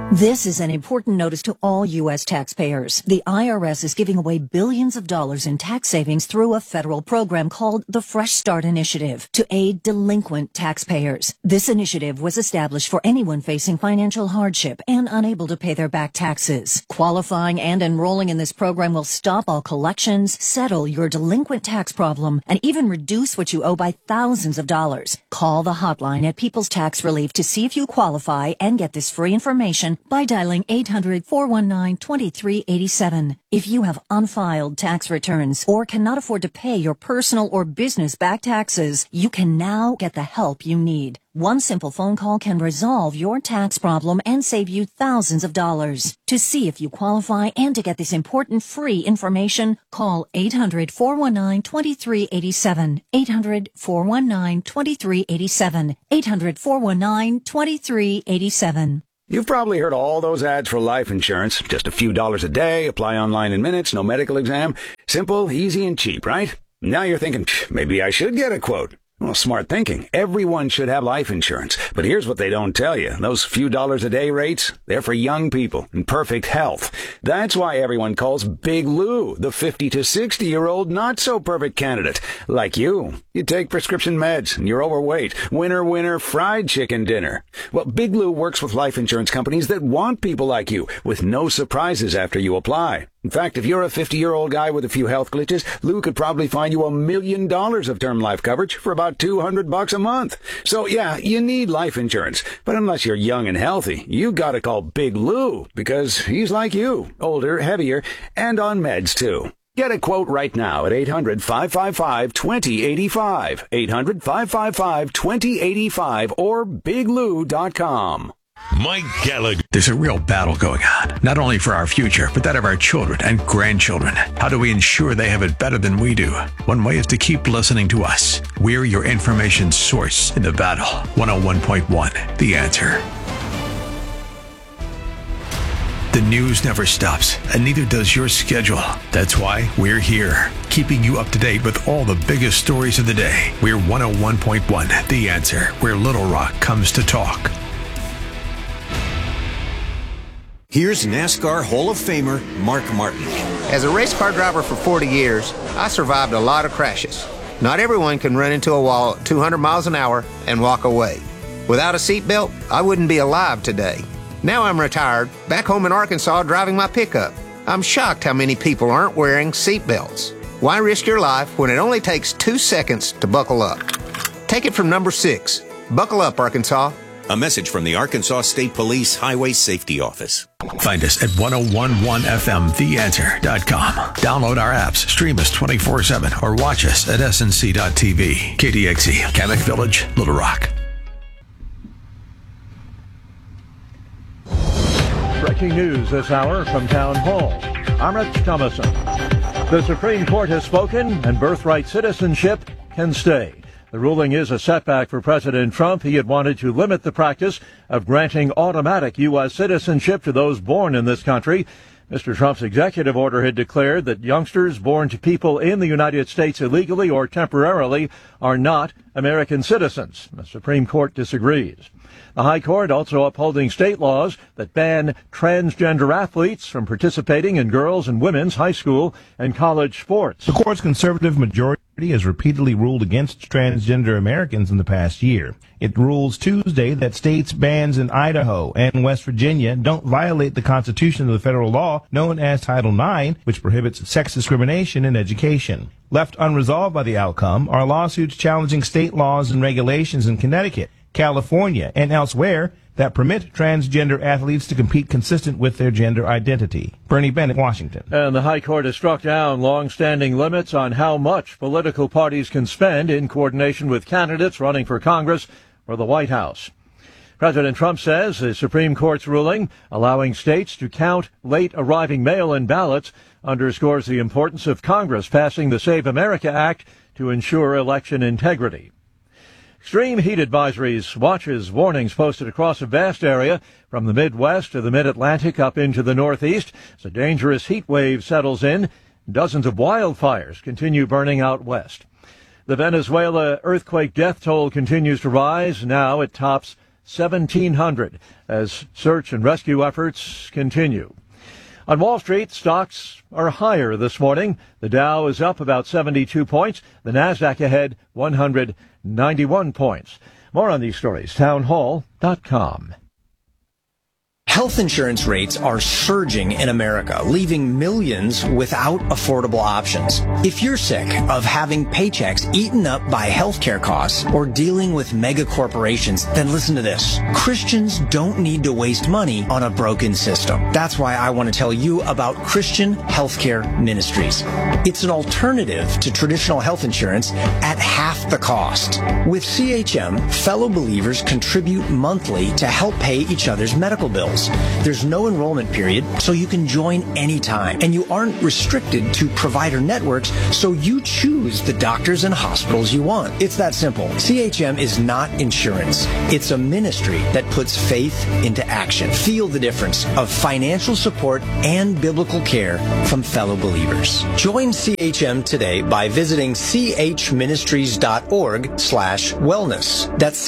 This is an important notice to all U.S. taxpayers. The IRS is giving away billions of dollars in tax savings through a federal program called the Fresh Start Initiative to aid delinquent taxpayers. This initiative was established for anyone facing financial hardship and unable to pay their back taxes. Qualifying and enrolling in this program will stop all collections, settle your delinquent tax problem, and even reduce what you owe by thousands of dollars. Call the hotline at People's Tax Relief to see if you qualify and get this free information by dialing 800-419-2387. If you have unfiled tax returns or cannot afford to pay your personal or business back taxes, you can now get the help you need. One simple phone call can resolve your tax problem and save you thousands of dollars. To see if you qualify and to get this important free information, call 800-419-2387. 800-419-2387. 800-419-2387. You've probably heard all those ads for life insurance. Just a few dollars a day, apply online in minutes, no medical exam. Simple, easy, and cheap, right? Now you're thinking, maybe I should get a quote. Well, smart thinking. Everyone should have life insurance. But here's what they don't tell you. Those few dollars a day rates, they're for young people in perfect health. That's why everyone calls Big Lou the 50 to 60-year-old not-so-perfect candidate. Like you. You take prescription meds and you're overweight. Winner, fried chicken dinner. Well, Big Lou works with life insurance companies that want people like you with no surprises after you apply. In fact, if you're a 50-year-old guy with a few health glitches, Lou could probably find you $1 million of term life coverage for about $200 a month. So yeah, you need life insurance. But unless you're young and healthy, you gotta call Big Lou because he's like you, older, heavier, and on meds too. Get a quote right now at 800-555-2085, 800-555-2085, or biglou.com. Mike Gallagher. There's a real battle going on, not only for our future, but that of our children and grandchildren. How do we ensure they have it better than we do? One way is to keep listening to us. We're your information source in the battle. 101.1, The Answer. The news never stops, and neither does your schedule. That's why we're here, keeping you up to date with all the biggest stories of the day. We're 101.1, The Answer, where Little Rock comes to talk. Here's NASCAR Hall of Famer Mark Martin. As a race car driver for 40 years, I survived a lot of crashes. Not everyone can run into a wall at 200 miles an hour and walk away. Without a seatbelt, I wouldn't be alive today. Now I'm retired, back home in Arkansas driving my pickup. I'm shocked how many people aren't wearing seatbelts. Why risk your life when it only takes 2 seconds to buckle up? Take it from number 6. Buckle up, Arkansas. A message from the Arkansas State Police Highway Safety Office. Find us at 1011fmtheanswer.com. Download our apps, stream us 24/7, or watch us at snc.tv. KDXE, Kamek Village, Little Rock. Breaking news this hour from Town Hall. I'm Rich Thomason. The Supreme Court has spoken and birthright citizenship can stay. The ruling is a setback for President Trump. He had wanted to limit the practice of granting automatic U.S. citizenship to those born in this country. Mr. Trump's executive order had declared that youngsters born to people in the United States illegally or temporarily are not American citizens. The Supreme Court disagrees. The High Court also upholding state laws that ban transgender athletes from participating in girls' and women's high school and college sports. The court's conservative majority has repeatedly ruled against transgender Americans in the past year. It rules Tuesday that states' bans in Idaho and West Virginia don't violate the Constitution of the federal law known as Title IX, which prohibits sex discrimination in education. Left unresolved by the outcome are lawsuits challenging state laws and regulations in Connecticut, California, and elsewhere that permit transgender athletes to compete consistent with their gender identity. Bernie Bennett, Washington. And the High Court has struck down long-standing limits on how much political parties can spend in coordination with candidates running for Congress or the White House. President Trump says the Supreme Court's ruling allowing states to count late-arriving mail-in ballots underscores the importance of Congress passing the Save America Act to ensure election integrity. Extreme heat advisories, watches, warnings posted across a vast area from the Midwest to the Mid-Atlantic up into the Northeast as a dangerous heat wave settles in. Dozens of wildfires continue burning out west. The Venezuela earthquake death toll continues to rise. Now it tops 1,700 as search and rescue efforts continue. On Wall Street, stocks are higher this morning. The Dow is up about 72 points. The Nasdaq ahead 191 points. More on these stories, townhall.com. Health insurance rates are surging in America, leaving millions without affordable options. If you're sick of having paychecks eaten up by healthcare costs or dealing with mega corporations, then listen to this. Christians don't need to waste money on a broken system. That's why I want to tell you about Christian Healthcare Ministries. It's an alternative to traditional health insurance at half the cost. With CHM, fellow believers contribute monthly to help pay each other's medical bills. There's no enrollment period, so you can join anytime. And you aren't restricted to provider networks, so you choose the doctors and hospitals you want. It's that simple. CHM is not insurance. It's a ministry that puts faith into action. Feel the difference of financial support and biblical care from fellow believers. Join CHM today by visiting chministries.org/wellness. That's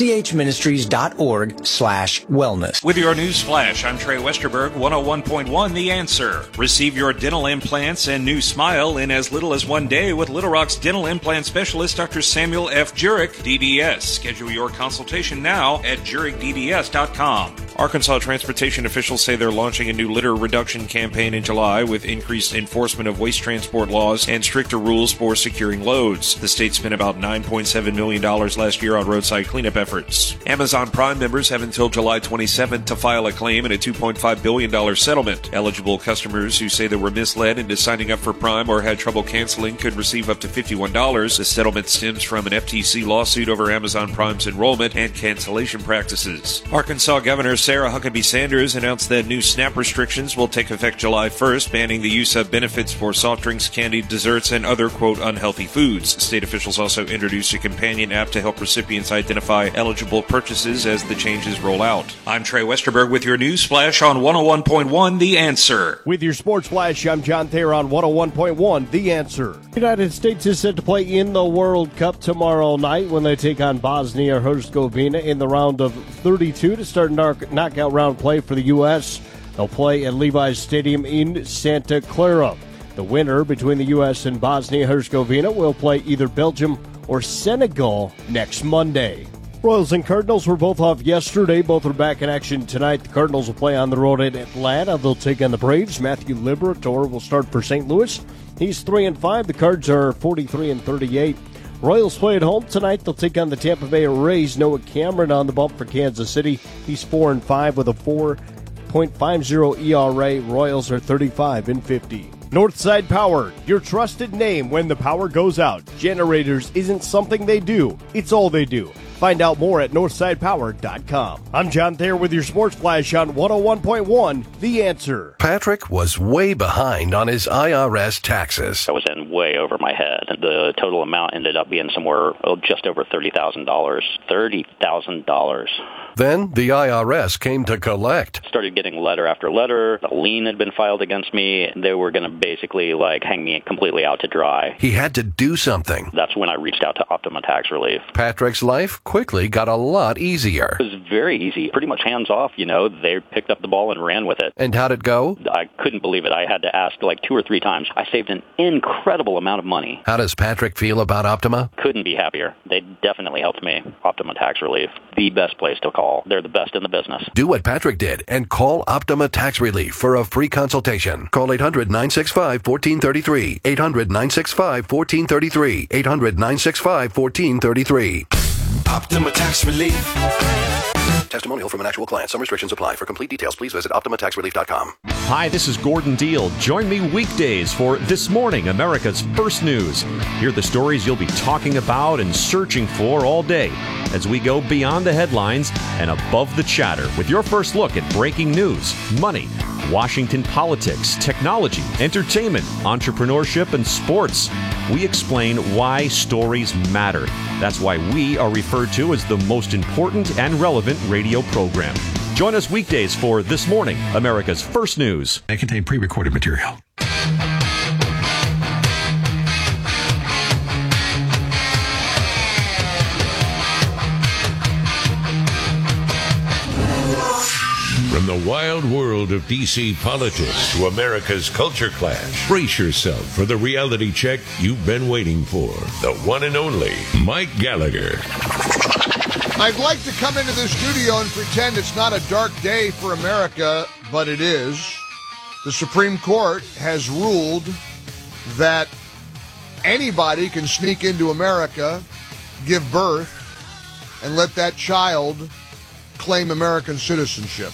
chministries.org/wellness. With your news flash, I'm Trey Westerberg, 101.1 The Answer. Receive your dental implants and new smile in as little as 1 day with Little Rock's dental implant specialist, Dr. Samuel F. Jurek, DDS. Schedule your consultation now at jurekdds.com. Arkansas transportation officials say they're launching a new litter reduction campaign in July with increased enforcement of waste transport laws and stricter rules for securing loads. The state spent about $9.7 million last year on roadside cleanup efforts. Amazon Prime members have until July 27th to file a claim in a $2.5 billion settlement. Eligible customers who say they were misled into signing up for Prime or had trouble canceling could receive up to $51. The settlement stems from an FTC lawsuit over Amazon Prime's enrollment and cancellation practices. Arkansas Governor Sarah Huckabee Sanders announced that new SNAP restrictions will take effect July 1st, banning the use of benefits for soft drinks, candy, desserts, and other, quote, unhealthy foods. State officials also introduced a companion app to help recipients identify eligible purchases as the changes roll out. I'm Trey Westerberg with your news flash on 101.1 The Answer. With your sports flash, I'm John Thayer on 101.1 The Answer. The United States is set to play in the World Cup tomorrow night when they take on Bosnia-Herzegovina in the round of 32 to start knockout round play for the U.S. They'll play at Levi's Stadium in Santa Clara. The winner between the U.S. and Bosnia-Herzegovina will play either Belgium or Senegal next Monday. Royals and Cardinals were both off yesterday. Both are back in action tonight. The Cardinals will play on the road at Atlanta. They'll take on the Braves. Matthew Liberatore will start for St. Louis. He's 3-5. The Cards are 43-38. Royals play at home tonight. They'll take on the Tampa Bay Rays. Noah Cameron on the bump for Kansas City. He's 4-5 with a 4.50 ERA. Royals are 35-50. Northside Power, your trusted name when the power goes out. Generators isn't something they do, it's all they do. Find out more at northsidepower.com. I'm John Thayer with your Sports Flash on 101.1 The Answer. Patrick was way behind on his IRS taxes. I was in way over my head. The total amount ended up being somewhere just over $30,000. $30,000. Then the IRS came to collect. Started getting letter after letter. A lien had been filed against me. They were going to basically hang me completely out to dry. He had to do something. That's when I reached out to Optima Tax Relief. Patrick's life quickly got a lot easier. It was very easy. Pretty much hands off, They picked up the ball and ran with it. And how'd it go? I couldn't believe it. I had to ask 2 or 3 times. I saved an incredible amount of money. How does Patrick feel about Optima? Couldn't be happier. They definitely helped me. Optima Tax Relief. The best place to call. They're the best in the business. Do what Patrick did and call Optima Tax Relief for a free consultation. Call 800-965-1433. 800-965-1433. 800-965-1433. Optima Tax Relief. Testimonial from an actual client. Some restrictions apply. For complete details, please visit OptimaTaxRelief.com. Hi, this is Gordon Deal. Join me weekdays for This Morning, America's First News. Hear the stories you'll be talking about and searching for all day as we go beyond the headlines and above the chatter with your first look at breaking news, money, Washington politics, technology, entertainment, entrepreneurship, and sports. We explain why stories matter. That's why we are referred to as the most important and relevant radio program. Join us weekdays for This Morning, America's First News. They contain pre-recorded material. From the wild world of D.C. politics to America's culture clash, brace yourself for the reality check you've been waiting for. The one and only Mike Gallagher. I'd like to come into this studio and pretend it's not a dark day for America, but it is. The Supreme Court has ruled that anybody can sneak into America, give birth, and let that child claim American citizenship.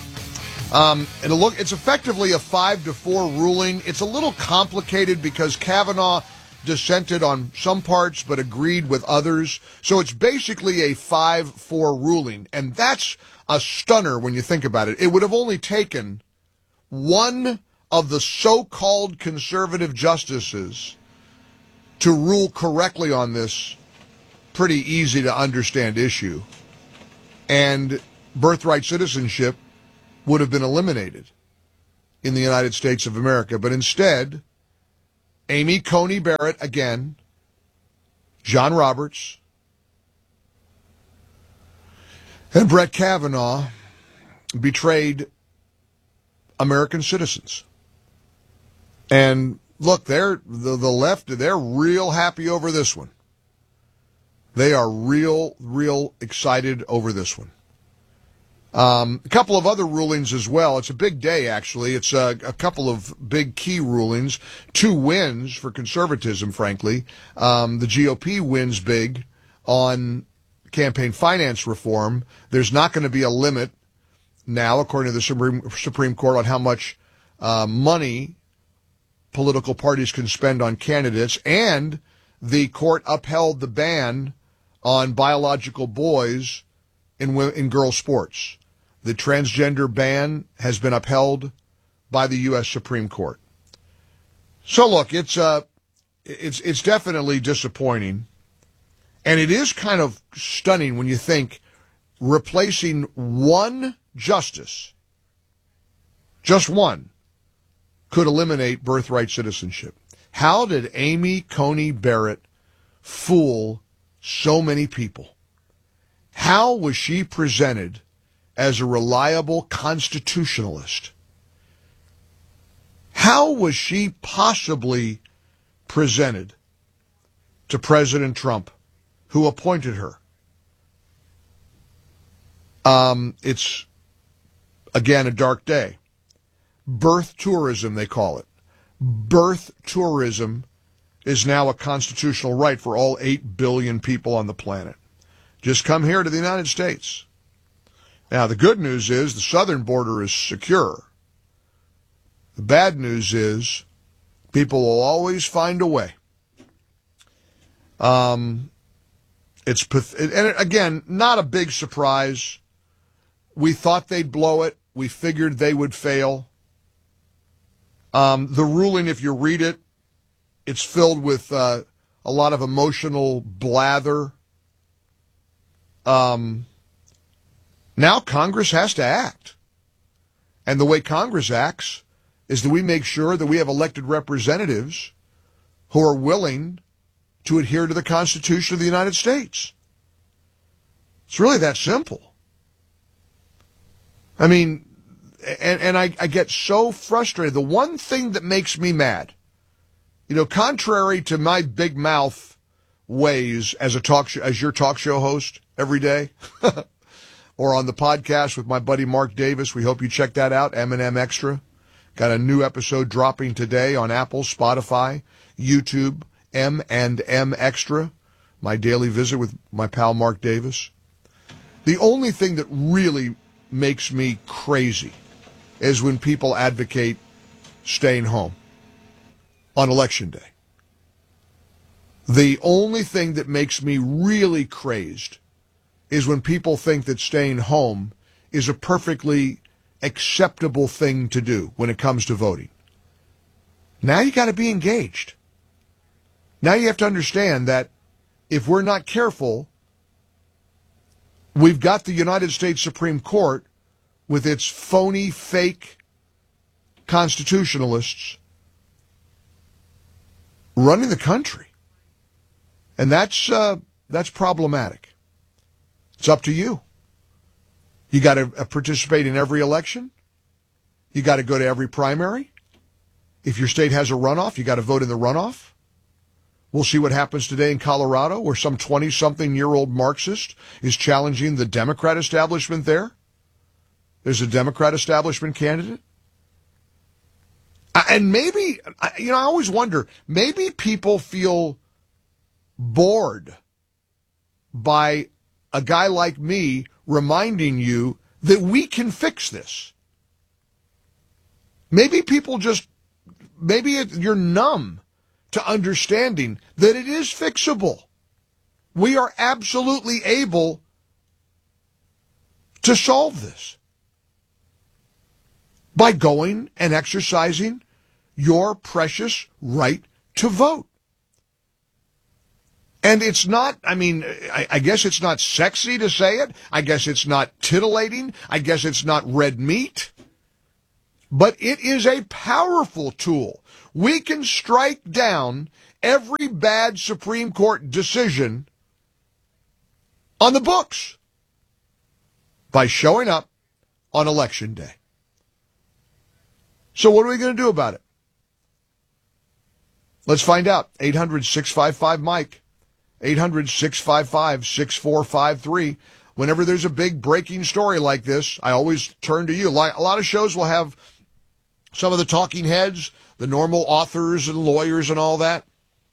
It's effectively a 5-4 ruling. It's a little complicated because Kavanaugh dissented on some parts but agreed with others. So it's basically a 5-4 ruling. And that's a stunner when you think about it. It would have only taken one of the so-called conservative justices to rule correctly on this pretty easy to understand issue. And birthright citizenship would have been eliminated in the United States of America. But instead, Amy Coney Barrett again, John Roberts, and Brett Kavanaugh betrayed American citizens. And look, the left, they're real happy over this one. They are real excited over this one. A couple of other rulings as well. It's a big day, actually. It's a couple of big key rulings. 2 wins for conservatism, frankly. The GOP wins big on campaign finance reform. There's not going to be a limit now, according to the Supreme Court, on how much money political parties can spend on candidates. And the court upheld the ban on biological boys in girls' sports. The transgender ban has been upheld by the U.S. Supreme Court. So look, it's definitely disappointing, and it is kind of stunning when you think replacing one justice, just one, could eliminate birthright citizenship. How did Amy Coney Barrett fool so many people? How was she presented as a reliable constitutionalist? How was she possibly presented to President Trump, who appointed her? It's, again, a dark day. Birth tourism, they call it. Birth tourism is now a constitutional right for all 8 billion people on the planet. Just come here to the United States. Now, the good news is the southern border is secure. The bad news is people will always find a way. And again, not a big surprise. We thought they'd blow it. We figured they would fail. The ruling, if you read it, it's filled with a lot of emotional blather. Now Congress has to act. And the way Congress acts is that we make sure that we have elected representatives who are willing to adhere to the Constitution of the United States. It's really that simple. I mean, and I get so frustrated. The one thing that makes me mad, contrary to my big mouth ways as your talk show host every day, or on the podcast with my buddy Mark Davis. We hope you check that out, M&M Extra. Got a new episode dropping today on Apple, Spotify, YouTube, M&M Extra, my daily visit with my pal Mark Davis. The only thing that really makes me crazy is when people advocate staying home on Election Day. The only thing that makes me really crazed is when people think that staying home is a perfectly acceptable thing to do when it comes to voting. Now you got to be engaged. Now you have to understand that if we're not careful, we've got the United States Supreme Court with its phony, fake constitutionalists running the country. And that's problematic. It's up to you. You got to participate in every election. You got to go to every primary. If your state has a runoff, you got to vote in the runoff. We'll see what happens today in Colorado, where some 20-something-year-old Marxist is challenging the Democrat establishment there. There's a Democrat establishment candidate. And maybe, I always wonder, maybe people feel bored by a guy like me reminding you that we can fix this. Maybe people you're numb to understanding that it is fixable. We are absolutely able to solve this by going and exercising your precious right to vote. And it's not, I guess it's not sexy to say it. I guess it's not titillating. I guess it's not red meat. But it is a powerful tool. We can strike down every bad Supreme Court decision on the books by showing up on Election Day. So what are we going to do about it? Let's find out. 800-655-MIKE. 800-655-6453. Whenever there's a big breaking story like this, I always turn to you. A lot of shows will have some of the talking heads, the normal authors and lawyers and all that.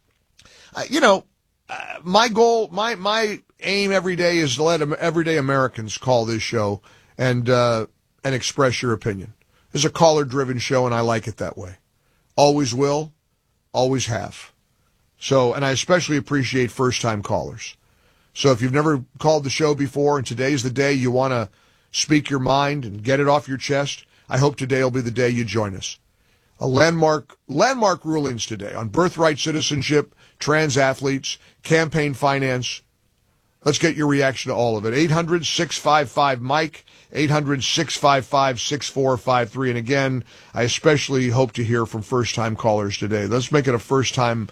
My goal, my aim every day is to let everyday Americans call this show and express your opinion. It's a caller-driven show, and I like it that way. Always will, always have. So, and I especially appreciate first-time callers. So if you've never called the show before and today's the day you want to speak your mind and get it off your chest, I hope today will be the day you join us. A landmark rulings today on birthright citizenship, trans athletes, campaign finance. Let's get your reaction to all of it. 800-655-MIKE, 800-655-6453. And again, I especially hope to hear from first-time callers today. Let's make it a first-time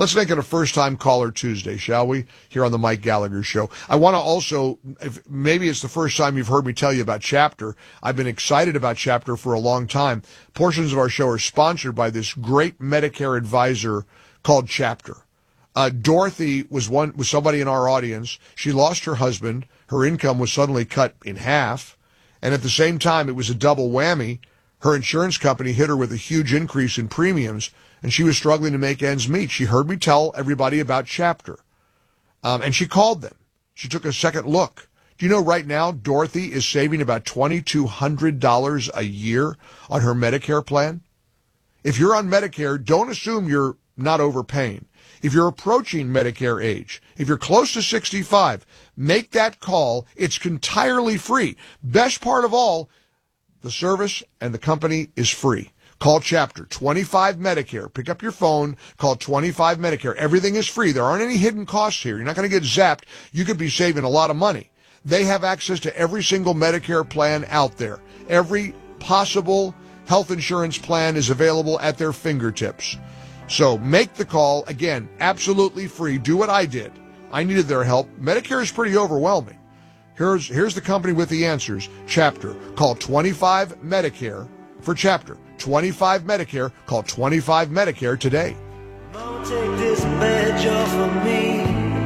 caller Tuesday, shall we? Here on the Mike Gallagher Show. I want to also, maybe it's the first time you've heard me tell you about Chapter. I've been excited about Chapter for a long time. Portions of our show are sponsored by this great Medicare advisor called Chapter. Dorothy was somebody in our audience. She lost her husband. Her income was suddenly cut in half. And at the same time, it was a double whammy. Her insurance company hit her with a huge increase in premiums, and she was struggling to make ends meet. She heard me tell everybody about Chapter. And she called them. She took a second look. Do you know right now Dorothy is saving about $2,200 a year on her Medicare plan? If you're on Medicare, don't assume you're not overpaying. If you're approaching Medicare age, if you're close to 65, make that call. It's entirely free. Best part of all, the service and the company is free. Call Chapter 25 Medicare. Pick up your phone, call 25 Medicare. Everything is free. There aren't any hidden costs here. You're not going to get zapped. You could be saving a lot of money. They have access to every single Medicare plan out there. Every possible health insurance plan is available at their fingertips. So make the call. Again, absolutely free. Do what I did. I needed their help. Medicare is pretty overwhelming. Here's the company with the answers. Chapter. Call 25 Medicare for Chapter. 25 Medicare. Call 25 Medicare today. Mama, take this badge off of me.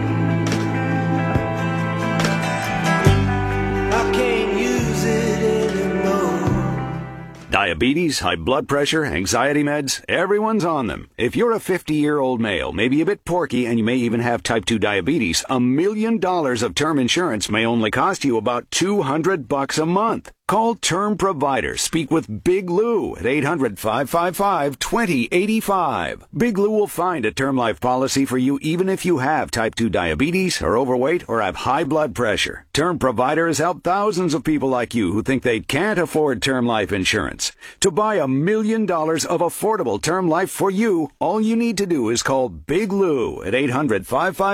I can't use it anymore. Diabetes, high blood pressure, anxiety meds, everyone's on them. If you're a 50-year-old male, maybe a bit porky, and you may even have type 2 diabetes, $1 million of term insurance may only cost you about $200 a month. Call Term Provider. Speak with Big Lou at 800-555-2085. Big Lou will find a term life policy for you even if you have type 2 diabetes, are overweight, or have high blood pressure. Term Provider has helped thousands of people like you who think they can't afford term life insurance. To buy $1 million of affordable term life for you, all you need to do is call Big Lou at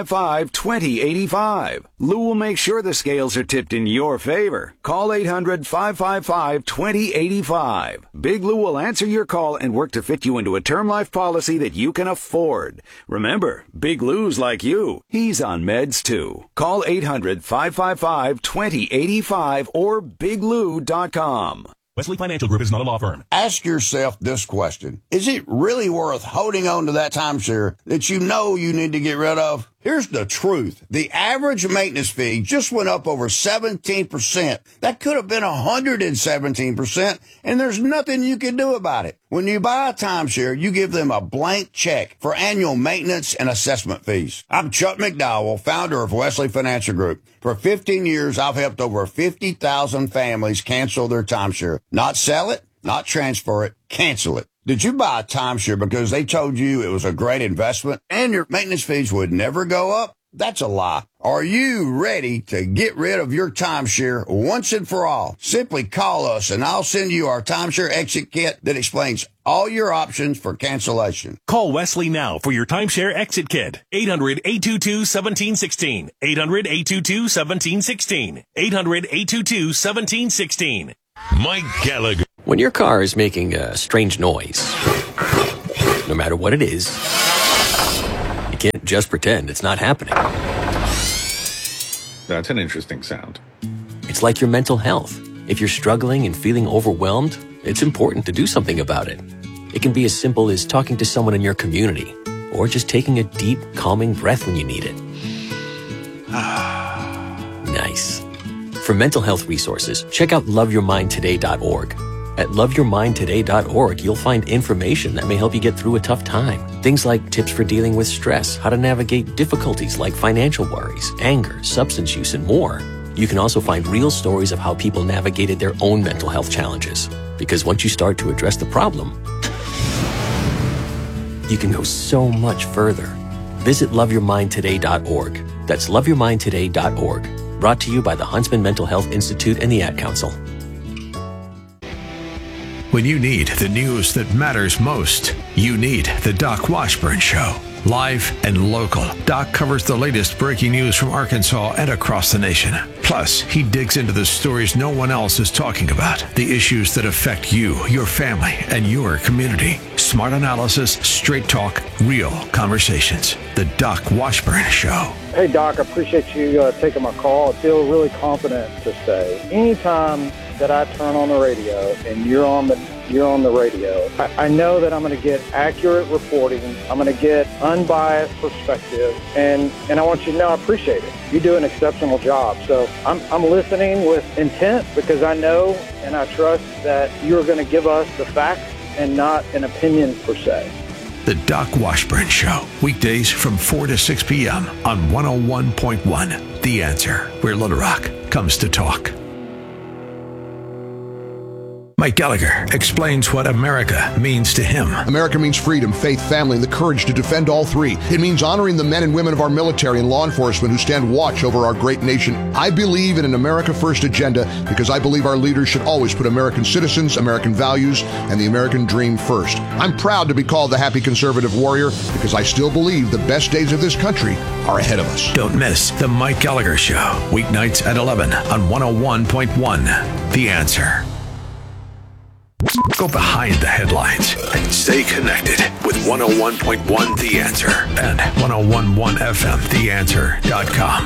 800-555-2085. Lou will make sure the scales are tipped in your favor. Call 800-555-2085. 800-555-2085. Big Lou will answer your call and work to fit you into a term life policy that you can afford. Remember, Big Lou's like you. He's on meds too. Call 800-555-2085 or biglou.com. Wesley Financial Group is not a law firm. Ask yourself this question. Is it really worth holding on to that timeshare that you know you need to get rid of? Here's the truth. The average maintenance fee just went up over 17%. That could have been 117%, and there's nothing you can do about it. When you buy a timeshare, you give them a blank check for annual maintenance and assessment fees. I'm Chuck McDowell, founder of Wesley Financial Group. For 15 years, I've helped over 50,000 families cancel their timeshare. Not sell it, not transfer it, cancel it. Did you buy a timeshare because they told you it was a great investment and your maintenance fees would never go up? That's a lie. Are you ready to get rid of your timeshare once and for all? Simply call us and I'll send you our timeshare exit kit that explains all your options for cancellation. Call Wesley now for your timeshare exit kit. 800-822-1716. 800-822-1716. 800-822-1716. Mike Gallagher. When your car is making a strange noise, no matter what it is, you can't just pretend it's not happening. That's an interesting sound. It's like your mental health. If you're struggling and feeling overwhelmed, it's important to do something about it. It can be as simple as talking to someone in your community, or just taking a deep, calming breath when you need it. Nice. For mental health resources, check out loveyourmindtoday.org. At loveyourmindtoday.org, you'll find information that may help you get through a tough time. Things like tips for dealing with stress, how to navigate difficulties like financial worries, anger, substance use, and more. You can also find real stories of how people navigated their own mental health challenges. Because once you start to address the problem, you can go so much further. Visit loveyourmindtoday.org. That's loveyourmindtoday.org. Brought to you by the Huntsman Mental Health Institute and the Ad Council. When you need the news that matters most, you need the Doc Washburn Show. Live and local, Doc covers the latest breaking news from Arkansas and across the nation. Plus, he digs into the stories no one else is talking about, the issues that affect you, your family, and your community. Smart analysis, straight talk, real conversations. The Doc Washburn Show. Hey, Doc, I appreciate you taking my call. I feel really confident to say anytime that I turn on the radio and you're on the radio, I know that I'm going to get accurate reporting. I'm going to get unbiased perspective, and I want you to know I appreciate it. You do an exceptional job. So I'm listening with intent because I know and I trust that you're going to give us the facts and not an opinion per se. The Doc Washburn Show, weekdays from 4 to 6 p.m. on 101.1 The Answer, where Little Rock comes to talk. Mike Gallagher explains what America means to him. America means freedom, faith, family, and the courage to defend all three. It means honoring the men and women of our military and law enforcement who stand watch over our great nation. I believe in an America First agenda because I believe our leaders should always put American citizens, American values, and the American dream first. I'm proud to be called the happy conservative warrior because I still believe the best days of this country are ahead of us. Don't miss the Mike Gallagher Show, weeknights at 11 on 101.1 The Answer. Go behind the headlines and stay connected with 101.1 The Answer and 101.1 FM TheAnswer.com.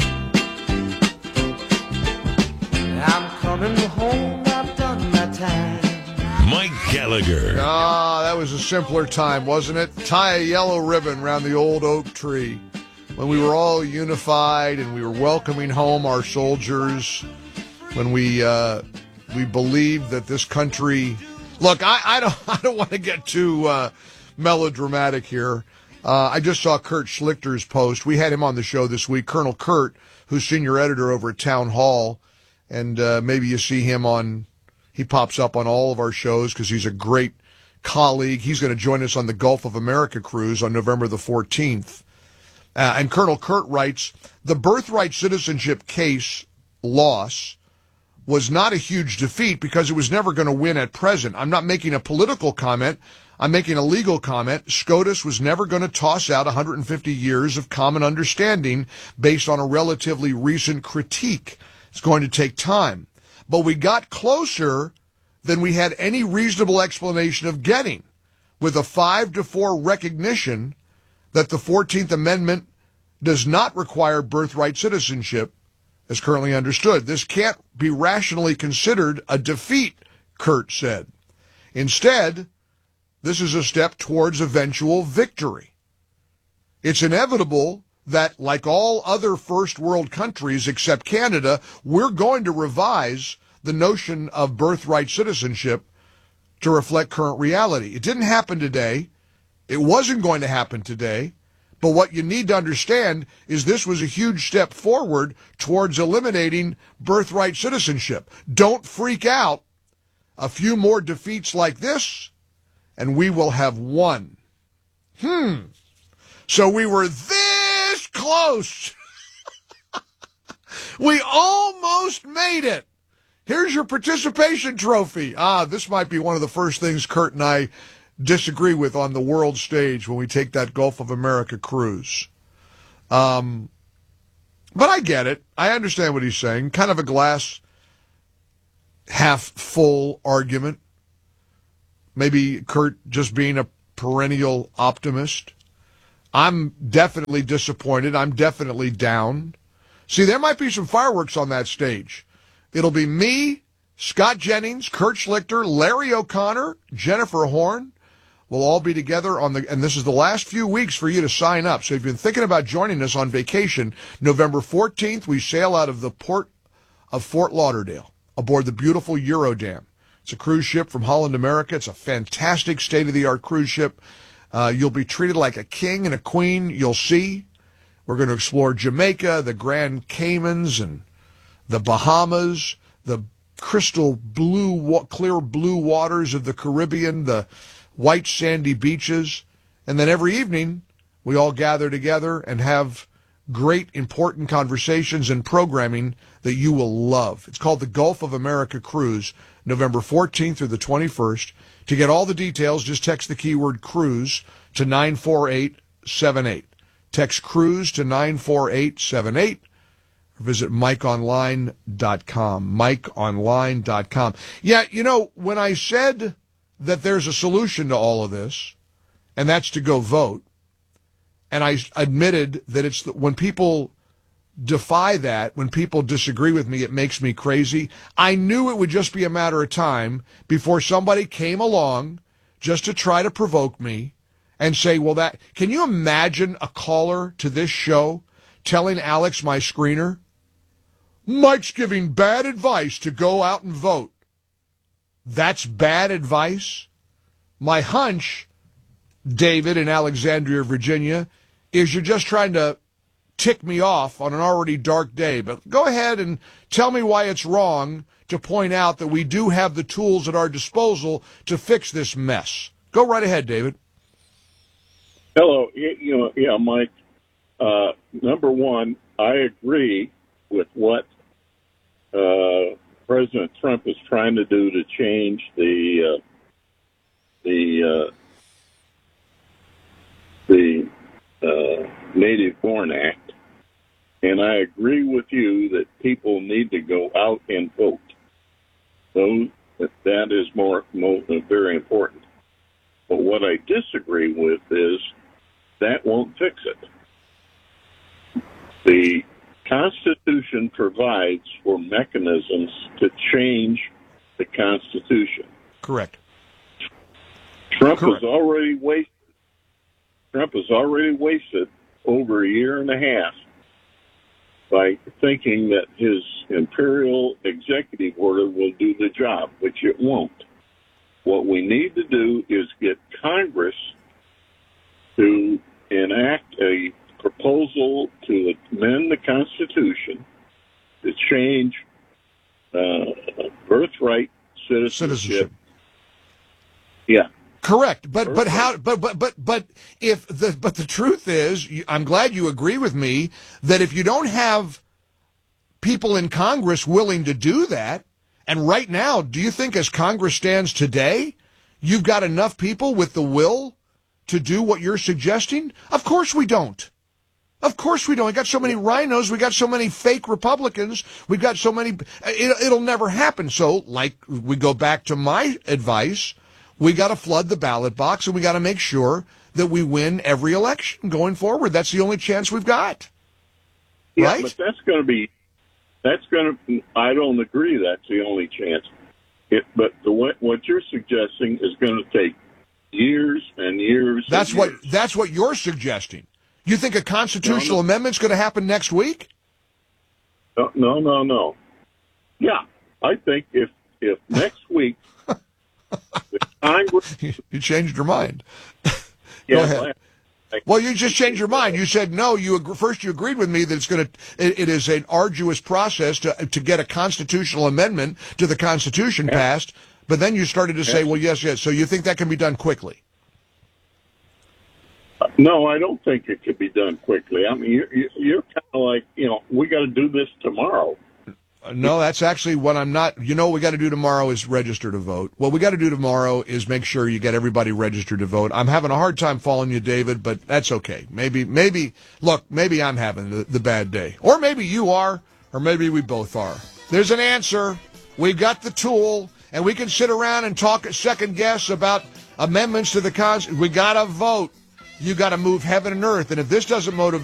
I'm coming home, I've done my time. Mike Gallagher. That was a simpler time, wasn't it? Tie a yellow ribbon around the old oak tree when we were all unified and we were welcoming home our soldiers, when we believed that this country. Look, I don't want to get too melodramatic here. I just saw Kurt Schlichter's post. We had him on the show this week, Colonel Kurt, who's senior editor over at Town Hall, and maybe you see him he pops up on all of our shows because he's a great colleague. He's going to join us on the Gulf of America cruise on November the 14th. And Colonel Kurt writes, the birthright citizenship case loss was not a huge defeat because it was never going to win at present. I'm not making a political comment. I'm making a legal comment. SCOTUS was never going to toss out 150 years of common understanding based on a relatively recent critique. It's going to take time. but we got closer than we had any reasonable explanation of getting, with a 5-4 recognition that the 14th Amendment does not require birthright citizenship as currently understood. This can't be rationally considered a defeat, Kurt said. Instead, this is a step towards eventual victory. It's inevitable that, like all other first world countries except Canada, we're going to revise the notion of birthright citizenship to reflect current reality. It didn't happen today. It wasn't going to happen today. But what you need to understand is this was a huge step forward towards eliminating birthright citizenship. Don't freak out. A few more defeats like this, and we will have won. So we were this close. We almost made it. Here's your participation trophy. This might be one of the first things Kurt and I disagree with on the world stage when we take that Gulf of America cruise. But I get it. I understand what he's saying. Kind of a glass half full argument. Maybe Kurt just being a perennial optimist. I'm definitely disappointed. I'm definitely down. See, there might be some fireworks on that stage. It'll be me, Scott Jennings, Kurt Schlichter, Larry O'Connor, Jennifer Horn. We'll all be together and this is the last few weeks for you to sign up. So if you've been thinking about joining us on vacation, November 14th, we sail out of the port of Fort Lauderdale aboard the beautiful Eurodam. It's a cruise ship from Holland America. It's a fantastic state-of-the-art cruise ship. You'll be treated like a king and a queen. You'll see. We're going to explore Jamaica, the Grand Caymans, and the Bahamas, the crystal blue, clear blue waters of the Caribbean, the white sandy beaches. And then every evening, we all gather together and have great, important conversations and programming that you will love. It's called the Gulf of America Cruise, November 14th through the 21st. To get all the details, just text the keyword cruise to 94878. Text cruise to 94878 or visit MikeOnline.com. MikeOnline.com. Yeah, you know, when I said that there's a solution to all of this, and that's to go vote, and I admitted that it's when people defy that, when people disagree with me, it makes me crazy. I knew it would just be a matter of time before somebody came along just to try to provoke me and say, well, that, can you imagine a caller to this show telling Alex, my screener, Mike's giving bad advice to go out and vote? That's bad advice? My hunch, David in Alexandria, Virginia, is you're just trying to tick me off on an already dark day. But go ahead and tell me why it's wrong to point out that we do have the tools at our disposal to fix this mess. Go right ahead, David. Hello. Mike. Number one, I agree with what President Trump is trying to do to change the Native Born Act. And I agree with you that people need to go out and vote. So that is very important. But what I disagree with is that won't fix it. The Constitution provides for mechanisms to change the Constitution. Correct. Trump has already wasted over a year and a half by thinking that his imperial executive order will do the job, which it won't. What we need to do is get Congress to enact a proposal to amend the Constitution to change birthright citizenship. Yeah. Correct, but the truth is, I'm glad you agree with me that if you don't have people in Congress willing to do that, and right now, do you think as Congress stands today, you've got enough people with the will to do what you're suggesting? Of course we don't. Of course we don't. We got so many rhinos. We got so many fake Republicans. We've got so many. It'll never happen. So, like, we go back to my advice. We got to flood the ballot box, and we got to make sure that we win every election going forward. That's the only chance we've got. Yeah, right? But I don't agree that's the only chance. What you're suggesting is going to take years and years. That's what you're suggesting. You think a constitutional amendment's going to happen next week? No. Yeah, I think if next week the Congress you changed your mind. Yeah, Go ahead. Well, you just changed your mind. You said no. First you agreed with me that it is an arduous process to get a constitutional amendment to the Constitution passed, but then you started to say, well, yes. So you think that can be done quickly? No, I don't think it could be done quickly. I mean, you're kind of like, we got to do this tomorrow. No, that's actually what I'm not. What we got to do tomorrow is register to vote. What we got to do tomorrow is make sure you get everybody registered to vote. I'm having a hard time following you, David, but that's okay. Maybe I'm having the bad day. Or maybe you are, or maybe we both are. There's an answer. We got the tool, and we can sit around and talk second guess about amendments to the Constitution. We got to vote. You got to move heaven and earth. And if this doesn't motivate